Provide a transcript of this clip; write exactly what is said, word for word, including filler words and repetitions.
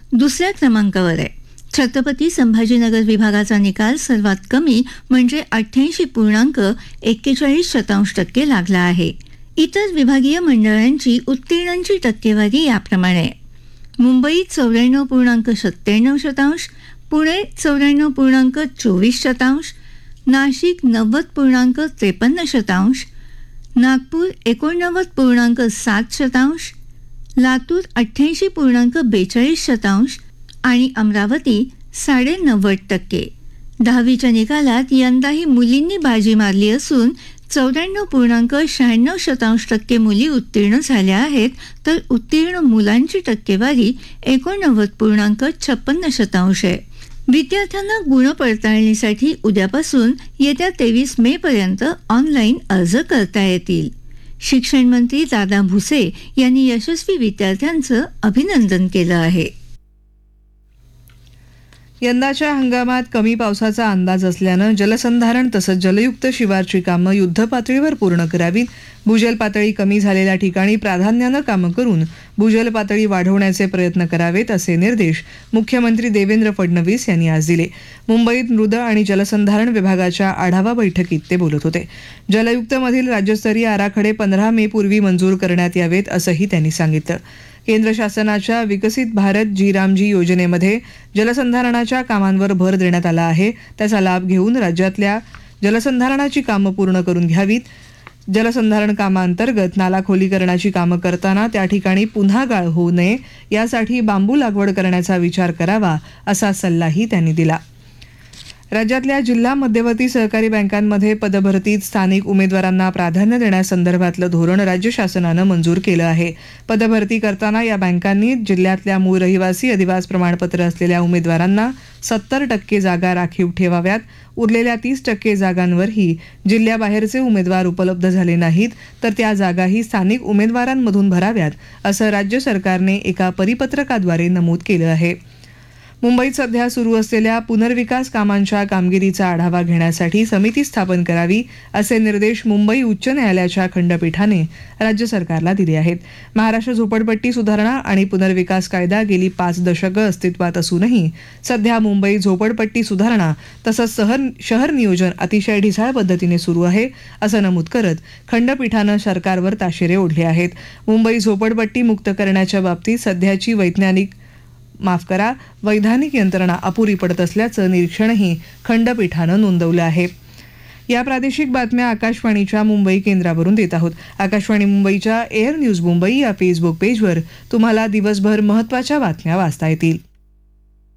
दुसऱ्या क्रमांकावर आहे. छत्रपती संभाजीनगर विभागाचा निकाल सर्वात कमी म्हणजे अठ्ठ्याऐंशी पूर्णांक एक्केचाळीस शतांश टक्के लागला आहे. इतर विभागीय मंडळांची उत्तीर्णांची टक्केवारी याप्रमाणे: मुंबईत चौऱ्याण्णव पूर्णांक सत्त्याण्णव शतांश, पुणे चौऱ्याण्णव पूर्णांक चोवीस शतांश, नाशिक नव्वद पूर्णांक त्रेपन्न शतांश, नागपूर एकोणनव्वद पूर्णांक सात शतांश, लातूर अठ्ठ्याऐंशी पूर्णांक बेचाळीस शतांश आणि अमरावती साडेनव्वद टक्के. दहावीच्या निकालात यंदाही मुलींनी बाजी मारली असून चौऱ्याण्णव पूर्णांक शहाण्णव शतांश टक्के मुली उत्तीर्ण झाल्या आहेत, तर उत्तीर्ण मुलांची टक्केवारी एकोणनव्वद पूर्णांक छप्पन्न शतांश आहे. विद्यार्थ्यांना गुणपडताळणीसाठी उद्यापासून येत्या तेवीस मे पर्यंत ऑनलाईन अर्ज करता येतील. शिक्षण मंत्री दादा भुसे यांनी यशस्वी विद्यार्थ्यांचं अभिनंदन केलं आहे. यंदाच्या हंगामात कमी पावसाचा अंदाज असल्यानं जलसंधारण तसंच जलयुक्त शिवारची कामं युद्धपातळीवर पूर्ण करावीत. भूजल पातळी कमी झालेल्या ठिकाणी प्राधान्यानं कामं करून भूजल पातळी वाढवण्याचे प्रयत्न करावेत, असे निर्देश मुख्यमंत्री देवेंद्र फडणवीस यांनी आज दिले. मुंबईत मृद आणि जलसंधारण विभागाच्या आढावा बैठकीत ते बोलत होते. जलयुक्तमधील राज्यस्तरीय आराखडे पंधरा मे पूर्वी मंजूर करण्यात यावेत, असंही त्यांनी सांगितलं. केंद्र शासनाच्या विकसित भारत जी रामजी योजनेमध्ये जलसंधारणाच्या कामांवर भर देण्यात आला आहे. त्याचा लाभ घेऊन राज्यातल्या जलसंधारणाची कामं पूर्ण करून घ्यावीत. जलसंधारण कामांतर्गत नाला खोलीकरणाची कामं करताना त्या ठिकाणी पुन्हा गाळ होऊ नये यासाठी बांबू लागवड करण्याचा विचार करावा, असा सल्लाही त्यांनी दिला. राज्यातल्या जिल्हा मध्यवर्ती सहकारी बँकांमध्ये पदभरतीत स्थानिक उमेदवारांना प्राधान्य देण्यासंदर्भातलं धोरण राज्य शासनानं मंजूर केलं आहे. पदभरती करताना या बँकांनी जिल्ह्यातल्या मूळ रहिवासी अधिवास प्रमाणपत्र असलेल्या उमेदवारांना सत्तर टक्के जागा राखीव ठेवाव्यात. उरलेल्या तीस टक्के जागांवरही जिल्ह्याबाहेरचे उमेदवार उपलब्ध झाले नाहीत तर त्या जागाही स्थानिक उमेदवारांमधून भराव्यात, असं राज्य सरकारने एका परिपत्रकाद्वारे नमूद केलं आहे. मुंबईत सध्या सुरू असलेल्या पुनर्विकास कामांच्या कामगिरीचा आढावा घेण्यासाठी समिती स्थापन करावी, असे निर्देश मुंबई उच्च न्यायालयाच्या खंडपीठाने राज्य सरकारला दिले आहेत. महाराष्ट्र झोपडपट्टी सुधारणा आणि पुनर्विकास कायदा गेली पाच दशकं अस्तित्वात असूनही सध्या मुंबई झोपडपट्टी सुधारणा तसंच शहर शहर नियोजन अतिशय ढिसाळ पद्धतीने सुरू आहे, असं नमूद करत खंडपीठानं सरकारवर ताशेरे ओढले आहेत. मुंबई झोपडपट्टी मुक्त करण्याच्या बाबतीत सध्याची वैज्ञानिक माफ करा वैधानिक यंत्रणा अपुरी पडत असल्याचं निरीक्षणही खंडपीठानं नोंदवलं आहे. या प्रादेशिक बातम्या आकाशवाणीच्या मुंबई केंद्रावरून देत आहोत. आकाशवाणी मुंबईच्या एअर न्यूज मुंबई या फेसबुक पेजवर तुम्हाला दिवसभर महत्त्वाच्या बातम्या वाचता येतील.